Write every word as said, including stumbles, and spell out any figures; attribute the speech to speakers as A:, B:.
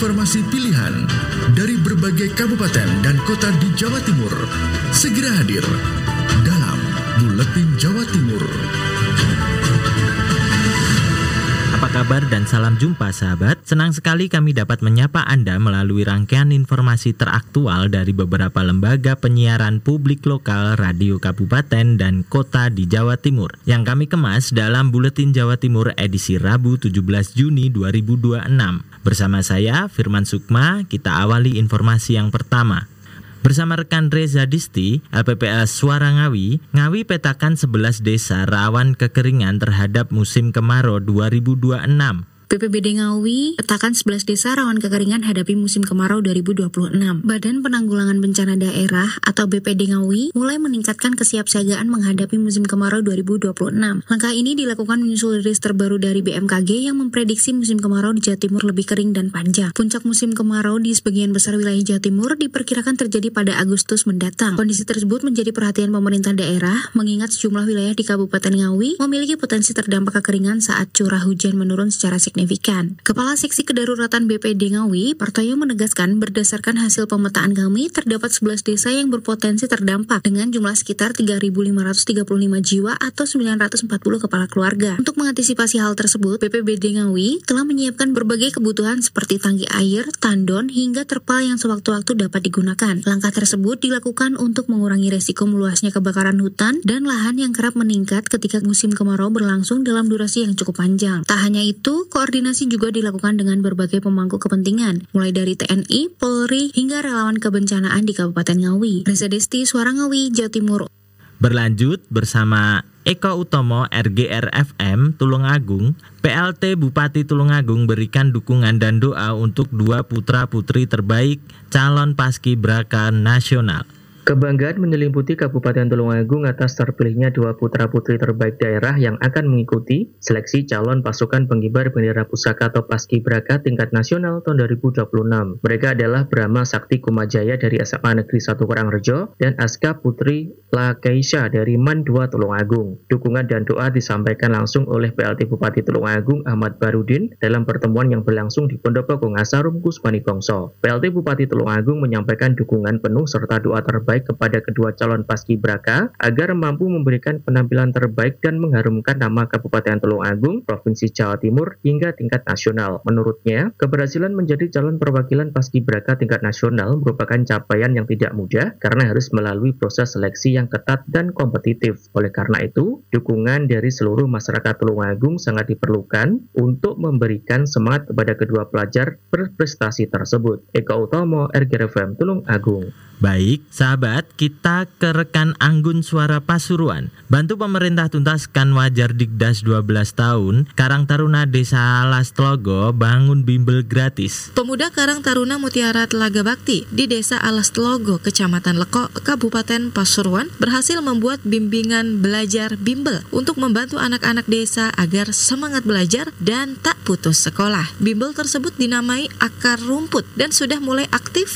A: informasi pilihan dari berbagai kabupaten dan kota di Jawa Timur. Segera hadir dalam Buletin Jawa Timur.
B: Apa kabar dan salam jumpa sahabat. Senang sekali kami dapat menyapa Anda melalui rangkaian informasi teraktual dari beberapa lembaga penyiaran publik lokal radio kabupaten dan kota di Jawa Timur yang kami kemas dalam Buletin Jawa Timur edisi Rabu tujuh belas Juni dua ribu dua puluh enam. Bersama saya Firman Sukma, kita awali informasi yang pertama. Bersama rekan Reza Disti, L P P L Suara Ngawi, Ngawi petakan sebelas desa rawan kekeringan terhadap musim kemarau dua ribu dua puluh enam.
C: B P B D Ngawi petakan sebelas desa rawan kekeringan hadapi musim kemarau dua ribu dua puluh enam. Badan Penanggulangan Bencana Daerah atau B P D Ngawi mulai meningkatkan kesiapsiagaan menghadapi musim kemarau dua ribu dua puluh enam. Langkah ini dilakukan menyusul rilis terbaru dari B M K G yang memprediksi musim kemarau di Jawa Timur lebih kering dan panjang. Puncak musim kemarau di sebagian besar wilayah Jawa Timur diperkirakan terjadi pada Agustus mendatang. Kondisi tersebut menjadi perhatian pemerintah daerah mengingat sejumlah wilayah di Kabupaten Ngawi memiliki potensi terdampak kekeringan saat curah hujan menurun secara signifikan. Kepala Seksi Kedaruratan B P D Ngawi, Partoyo menegaskan berdasarkan hasil pemetaan kami terdapat sebelas desa yang berpotensi terdampak dengan jumlah sekitar tiga ribu lima ratus tiga puluh lima jiwa atau sembilan ratus empat puluh kepala keluarga. Untuk mengantisipasi hal tersebut, B P B D Ngawi telah menyiapkan berbagai kebutuhan seperti tangki air, tandon, hingga terpal yang sewaktu-waktu dapat digunakan. Langkah tersebut dilakukan untuk mengurangi resiko meluasnya kebakaran hutan dan lahan yang kerap meningkat ketika musim kemarau berlangsung dalam durasi yang cukup panjang. Tak hanya itu, koordinasi juga dilakukan dengan berbagai pemangku kepentingan, mulai dari T N I, Polri, hingga relawan kebencanaan di Kabupaten Ngawi. Reza Desti, Suara Ngawi, Jawa Timur.
B: Berlanjut bersama Eko Utomo R G R F M Tulungagung, P L T Bupati Tulungagung berikan dukungan dan doa untuk dua putra-putri terbaik calon paskibraka nasional.
D: Kebanggaan menyelimuti Kabupaten Tulungagung atas terpilihnya dua putra-putri terbaik daerah yang akan mengikuti seleksi calon pasukan pengibar bendera pusaka atau paskibraka tingkat nasional tahun dua ribu dua puluh enam. Mereka adalah Brahma Sakti Kumajaya dari S M A Negeri satu Karangrejo dan Aska Putri Lakeisha dari Man dua Tulungagung. Dukungan dan doa disampaikan langsung oleh P L T Bupati Tulungagung Ahmad Barudin dalam pertemuan yang berlangsung di Pendopo Ngasarum Kusmani Bongso. P L T Bupati Tulungagung menyampaikan dukungan penuh serta doa terbaik kepada kedua calon paskibraka agar mampu memberikan penampilan terbaik dan mengharumkan nama Kabupaten Tulungagung, Provinsi Jawa Timur hingga tingkat nasional. Menurutnya, keberhasilan menjadi calon perwakilan paskibraka tingkat nasional merupakan capaian yang tidak mudah karena harus melalui proses seleksi yang ketat dan kompetitif. Oleh karena itu, dukungan dari seluruh masyarakat Tulungagung sangat diperlukan untuk memberikan semangat kepada kedua pelajar berprestasi tersebut. Eko Utomo, R G R F M Tulungagung.
B: Baik, sahabat, kita ke rekan Anggun Suara Pasuruan. Bantu pemerintah tuntaskan wajar Dikdas dua belas tahun, Karang Taruna Desa Alas Tlogo bangun bimbel gratis.
E: Pemuda Karang Taruna Mutiara Telaga Bakti di Desa Alas Tlogo, Kecamatan Leko, Kabupaten Pasuruan berhasil membuat bimbingan belajar bimbel untuk membantu anak-anak desa agar semangat belajar dan tak putus sekolah. Bimbel tersebut dinamai Akar Rumput dan sudah mulai aktif